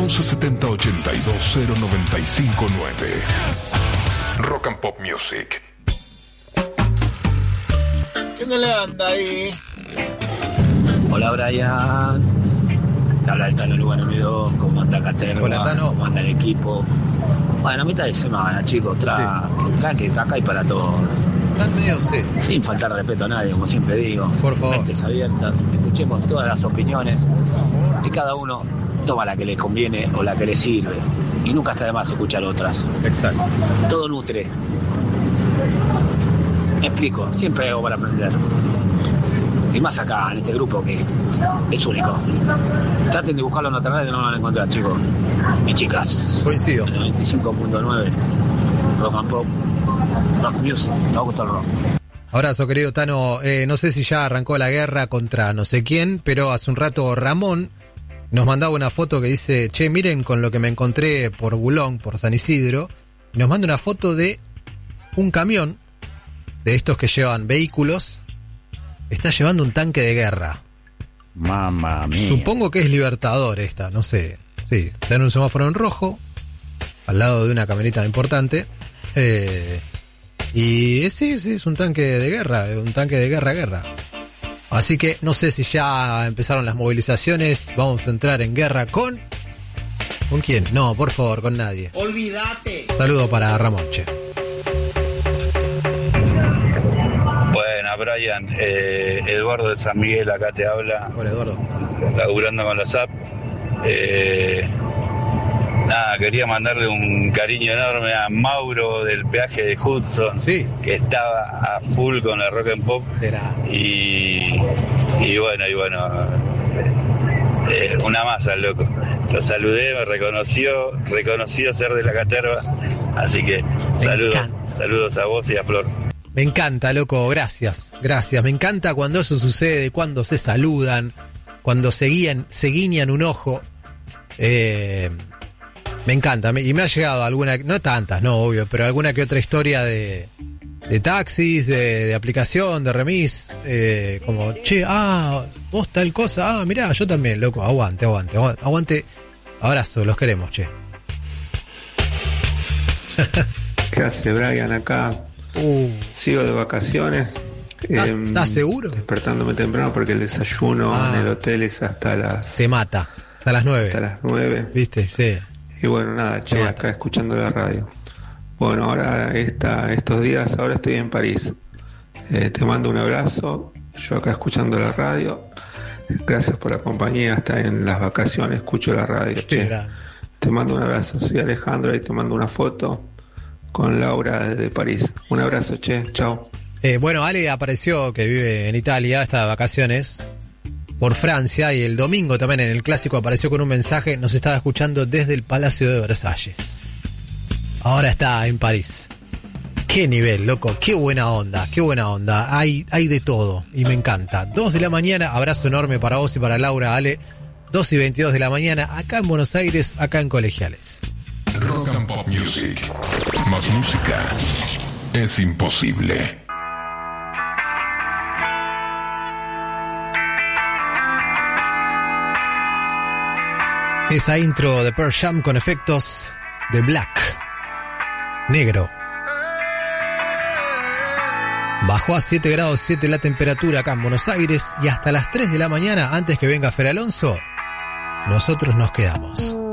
1170 82 0959. Rock and Pop Music. ¿Qué no le anda ahí? Hola Brian, te habla el Tano Lugano Unido, ¿cómo anda Caterva? Hola, Tano. ¿Cómo anda el equipo? Bueno, a mitad de semana, chicos, tranqui, acá hay para todos. Están medio, sí. Sin faltar respeto a nadie, como siempre digo. Por favor. Mentes abiertas, escuchemos todas las opiniones y cada uno toma la que le conviene o la que le sirve. Y nunca está de más escuchar otras. Exacto. Todo nutre. Me explico, siempre hay algo para aprender. Y más acá, en este grupo que es único. Traten de buscarlo en otra radio y no lo van a encontrar, chicos. Y chicas. Coincido. El 95.9 Rock and Pop, Rock Music, me gusta el rock. Abrazo, querido Tano. No sé si ya arrancó la guerra contra no sé quién, pero hace un rato Ramón nos mandaba una foto que dice: che, miren con lo que me encontré por Bulón, por San Isidro. Y nos manda una foto de un camión de estos que llevan vehículos. Está llevando un tanque de guerra. Mamma mía. Supongo que es Libertador esta, no sé. Sí, está en un semáforo en rojo, al lado de una camioneta importante. Y sí, es un tanque de guerra. Así que no sé si ya empezaron las movilizaciones. Vamos a entrar en guerra con... ¿Con quién? No, por favor, con nadie. Olvídate. Saludo para Ramón, che. Buena, Brian. Eduardo de San Miguel acá te habla. Hola, Eduardo. Laburando con los apps. Nada, quería mandarle un cariño enorme a Mauro del peaje de Hudson, Sí. que estaba a full con la Rock and Pop. Y bueno, una masa, loco. Lo saludé, me reconoció ser de la Caterva, así que saludos a vos y a Flor. Me encanta, loco, gracias. Me encanta cuando eso sucede, cuando se saludan, cuando se guiñan un ojo. Me encanta, y me ha llegado alguna, no tantas, no, obvio, pero alguna que otra historia de taxis, de aplicación, de remis, como, che, vos tal cosa, mirá, yo también, loco, aguante, abrazo, los queremos, che. ¿Qué hace Brian acá? Sigo de vacaciones. ¿Estás seguro? Despertándome temprano porque el desayuno en el hotel es hasta las... Te mata, hasta las 9. Hasta las 9. ¿Viste? Sí. Y bueno, nada, che, acá escuchando la radio. Bueno, ahora estos días, ahora estoy en París. Te mando un abrazo. Yo acá escuchando la radio. Gracias por la compañía. Hasta en las vacaciones escucho la radio. Che. Te mando un abrazo. Soy Alejandro y te mando una foto con Laura de París. Un abrazo, che. Chao. Bueno, Ale apareció, que vive en Italia, está de vacaciones por Francia, y el domingo también en el Clásico apareció con un mensaje. Nos estaba escuchando desde el Palacio de Versalles. Ahora está en París. Qué nivel, loco, qué buena onda. Hay de todo y me encanta. 2 de la mañana, abrazo enorme para vos y para Laura, Ale. 2:22 de la mañana, acá en Buenos Aires, acá en Colegiales. Rock and Pop Music. Más música es imposible. Esa intro de Pearl Jam con efectos de Black. Negro. Bajó a 7 grados 7 la temperatura acá en Buenos Aires, y hasta las 3 de la mañana, antes que venga Fer Alonso, nosotros nos quedamos.